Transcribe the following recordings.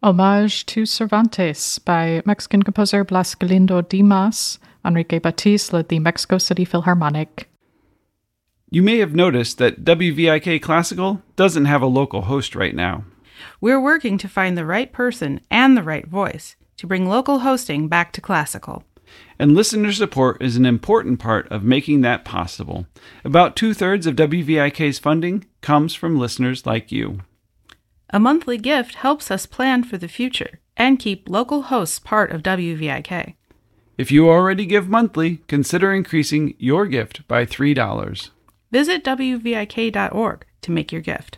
Homage to Cervantes by Mexican composer Blas Galindo Dimas. Enrique Batiz led the Mexico City Philharmonic. You may have noticed that WVIK Classical doesn't have a local host right now. We're working to find the right person and the right voice to bring local hosting back to classical. And listener support is an important part of making that possible. About 2/3 of WVIK's funding comes from listeners like you. A monthly gift helps us plan for the future and keep local hosts part of WVIK. If you already give monthly, consider increasing your gift by $3. Visit WVIK.org to make your gift.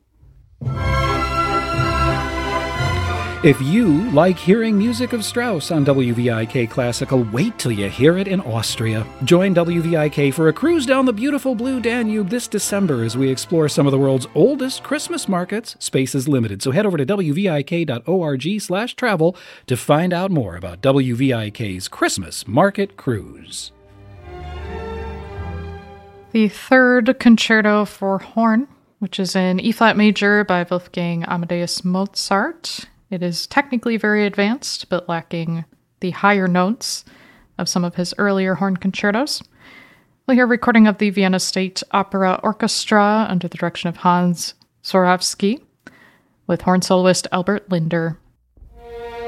If you like hearing music of Strauss on WVIK Classical, wait till you hear it in Austria. Join WVIK for a cruise down the beautiful blue Danube this December as we explore some of the world's oldest Christmas markets. Space is limited, so head over to wvik.org/travel to find out more about WVIK's Christmas Market Cruise. The third concerto for horn, which is in E-flat major by Wolfgang Amadeus Mozart. It is technically very advanced, but lacking the higher notes of some of his earlier horn concertos. We'll hear a recording of the Vienna State Opera Orchestra under the direction of Hans Zorawski, with horn soloist Albert Linder.